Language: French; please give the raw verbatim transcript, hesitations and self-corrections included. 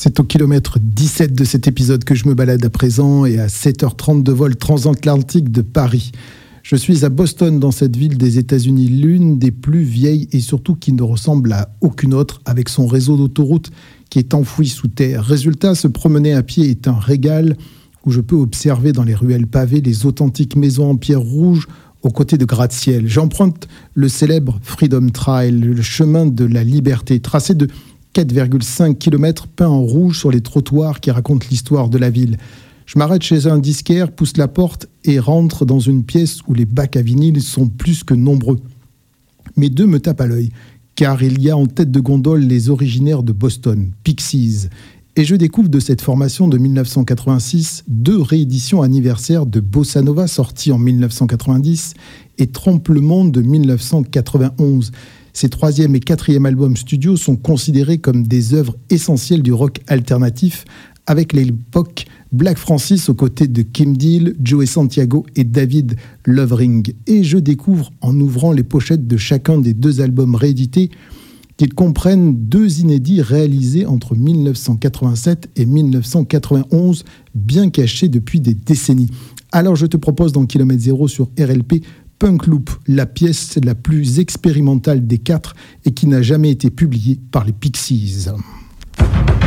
C'est au kilomètre dix-sept de cet épisode que je me balade à présent et à sept heures trente de vol transatlantique de Paris. Je suis à Boston, dans cette ville des États-Unis, l'une des plus vieilles et surtout qui ne ressemble à aucune autre, avec son réseau d'autoroutes qui est enfoui sous terre. Résultat, se promener à pied est un régal où je peux observer dans les ruelles pavées les authentiques maisons en pierre rouge aux côtés de gratte-ciel. J'emprunte le célèbre Freedom Trail, le chemin de la liberté, tracé de quatre virgule cinq kilomètres peint en rouge sur les trottoirs qui racontent l'histoire de la ville. Je m'arrête chez un disquaire, pousse la porte et rentre dans une pièce où les bacs à vinyle sont plus que nombreux. Mais deux me tapent à l'œil, car il y a en tête de gondole les originaires de Boston, Pixies. Et je découvre de cette formation de mille neuf cent quatre-vingt-six deux rééditions anniversaires de Bossa Nova sorties en mille neuf cent quatre-vingt-dix et Trompe le Monde de mille neuf cent quatre-vingt-onze. Ces troisième et quatrième albums studio sont considérés comme des œuvres essentielles du rock alternatif, avec l'époque Black Francis aux côtés de Kim Deal, Joey Santiago et David Lovering. Et je découvre en ouvrant les pochettes de chacun des deux albums réédités qu'ils comprennent deux inédits réalisés entre mille neuf cent quatre-vingt-sept et mille neuf cent quatre-vingt-onze, bien cachés depuis des décennies. Alors je te propose dans Kilomètre Zéro sur R L P Punk Loop, la pièce la plus expérimentale des quatre et qui n'a jamais été publiée par les Pixies.